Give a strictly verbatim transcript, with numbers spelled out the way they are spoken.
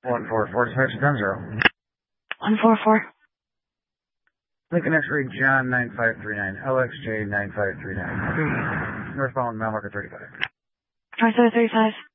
one four four, dispatch ten zero. one four four. Lincoln X-ray John nine five three nine, L X J nine five three nine. Northbound mile marker thirty-five. twenty-seven thirty-five.